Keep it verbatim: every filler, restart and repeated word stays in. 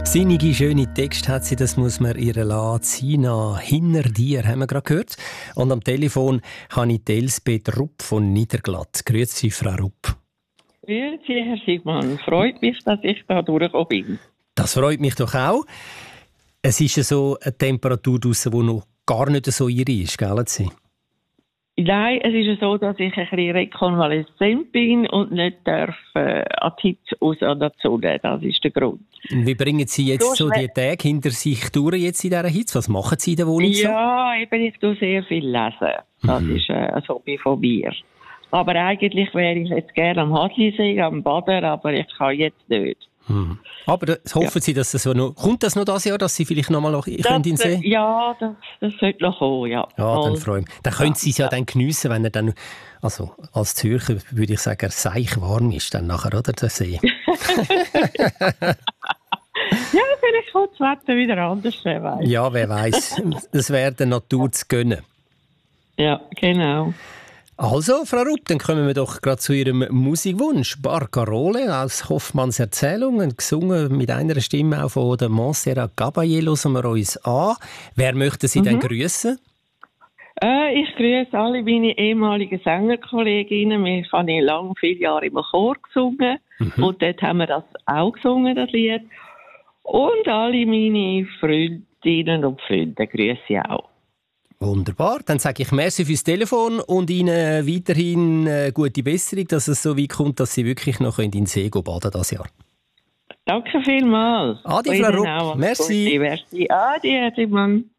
Sinnige, schöne Texte hat sie, das muss man ihr lassen. Sina, hinter dir, haben wir gerade gehört. Und am Telefon habe ich Elsbeth Rupp von Niederglatt. Grüezi, Frau Rupp. Grüezi, Herr Sigmann. Freut mich, dass ich da durchgekommen bin. Das freut mich doch auch. Es ist ja so eine Temperatur draussen, die noch gar nicht so ihre ist, gell? Sie? Nein, es ist ja so, dass ich ein bisschen rekonvaleszent bin und nicht darf äh, an die Hitze raus an der Sonne. Das ist der Grund. Und wie bringen Sie jetzt so, so die Tage hinter sich durch jetzt in dieser Hitze? Was machen Sie in der Wohnung so? Ja, eben, ich tue sehr viel lesen. Das mhm. ist äh, ein Hobby von mir. Aber eigentlich wäre ich jetzt gerne am Hadlisee, am Baden, aber ich kann jetzt nicht. Hm. Aber das, hoffen ja. Sie, dass das so noch... Kommt das noch dieses Jahr, dass Sie vielleicht noch mal noch in den See? Ja, das, das sollte noch kommen, ja. Ja, dann freue ich mich. Dann können Sie es ja, ja dann geniessen, wenn er dann... Also, als Zürcher würde ich sagen, er seich warm ist dann nachher, oder, der See? Ja, vielleicht kommt das Wetter wieder anders, wer weiß. Ja, wer weiß. Das wäre der Natur zu gönnen. Ja, genau. Also, Frau Rupp, dann kommen wir doch gerade zu Ihrem Musikwunsch. Barcarole aus Hoffmanns Erzählungen, gesungen mit einer Stimme auch von der Montserrat Caballé. Hören wir uns an. Wer möchte Sie mhm. denn grüßen? Äh, ich grüße alle meine ehemaligen Sängerkolleginnen. Wir haben ja lange, viele Jahre im Chor gesungen. Mhm. Und dort haben wir das auch gesungen, das Lied. Und alle meine Freundinnen und Freunde grüße ich auch. Wunderbar, dann sage ich merci fürs Telefon und Ihnen weiterhin äh, gute Besserung, dass es so weit kommt, dass Sie wirklich noch in den See baden dieses Jahr. Danke vielmals. Adi, Frau Rupp. Merci. Merci. Adi, Herr Simon.